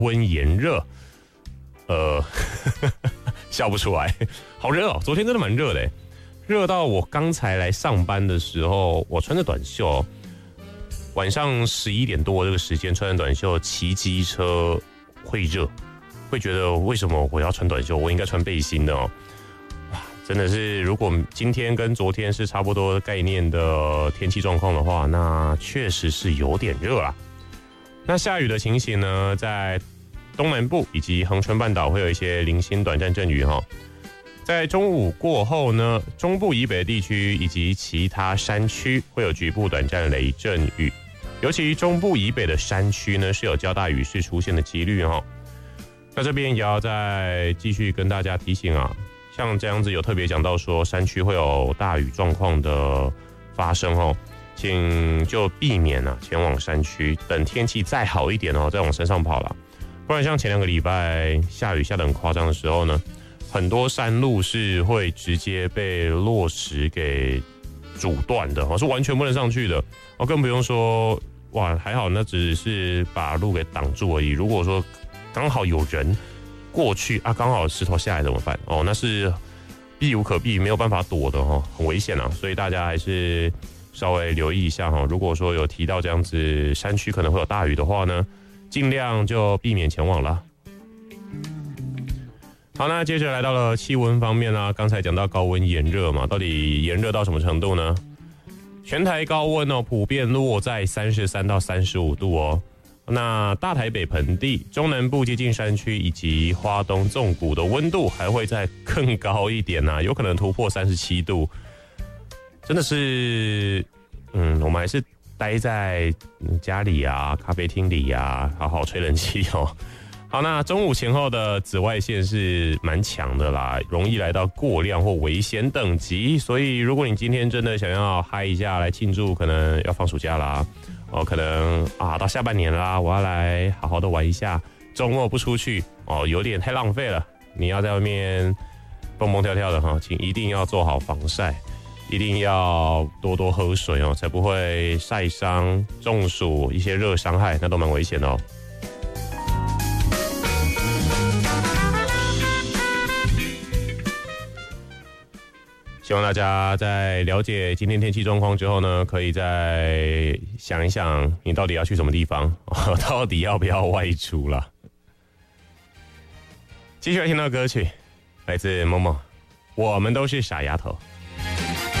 温炎热，笑不出来，好热哦！昨天真的蛮热的，热到我刚才来上班的时候，我穿着短袖，晚上11点多这个时间穿着短袖骑机车会热，会觉得为什么我要穿短袖？我应该穿背心的哦。哇，真的是，如果今天跟昨天是差不多概念的天气状况的话，那确实是有点热啦。那下雨的情形呢，在东南部以及恒春半岛会有一些零星短暂阵雨哈。在中午过后呢，中部以北的地区以及其他山区会有局部短暂雷阵雨，尤其中部以北的山区呢是有较大雨势出现的几率哈。那这边也要再继续跟大家提醒啊，像这样子有特别讲到说山区会有大雨状况的发生哦，请就避免前往山区，等天气再好一点哦，再往山上跑了。不然像前2个礼拜下雨下得很夸张的时候呢，很多山路是会直接被落石给阻断的，是完全不能上去的。更不用说哇，还好那只是把路给挡住而已。如果说刚好有人过去啊，刚好石头下来怎么办？那是避无可避，没有办法躲的哦，很危险啊。所以大家还是稍微留意一下哈。如果说有提到这样子山区可能会有大雨的话呢，尽量就避免前往了。好，那接着来到了气温方面啦。刚才讲到高温炎热嘛，到底炎热到什么程度呢？全台高温普遍落在33到35度哦。那大台北盆地、中南部接近山区以及花东纵谷的温度还会再更高一点啊，有可能突破37度。真的是，我们还是待在家里啊、咖啡厅里啊，好好吹冷气哦。好，那中午前后的紫外线是蛮强的啦，容易来到过量或危险等级。所以，如果你今天真的想要嗨一下来庆祝，可能要放暑假啦，可能到下半年啦，我要来好好的玩一下。周末不出去有点太浪费了。你要在外面蹦蹦跳跳的哈，请一定要做好防晒。一定要多多喝水才不会晒伤、中暑、一些热伤害，那都蛮危险的哦。希望大家在了解今天天气状况之后呢，可以再想一想，你到底要去什么地方，到底要不要外出了。继续来听到歌曲，来自某某，我们都是傻丫头。